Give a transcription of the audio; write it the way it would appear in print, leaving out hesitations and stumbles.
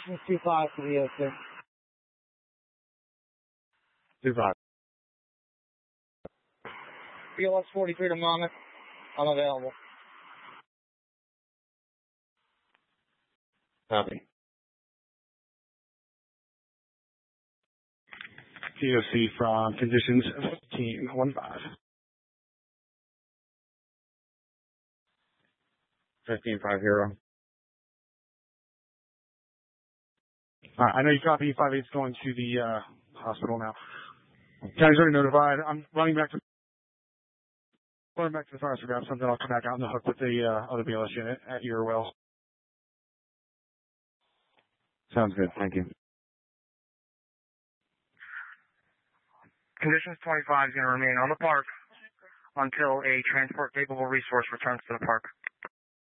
Conditions 2-5 to the O2. 2-5. BLS 43 to Monmouth. I'm available. Copy. TOC from conditions 15-15. 15-5-0. I know you copy 5-8's going to the hospital now. County's already notified. I'm running back to the fire to grab something. I'll come back out on the hook with the other BLS unit at your well. Sounds good. Thank you. Conditions 25 is going to remain on the park until a transport-capable resource returns to the park.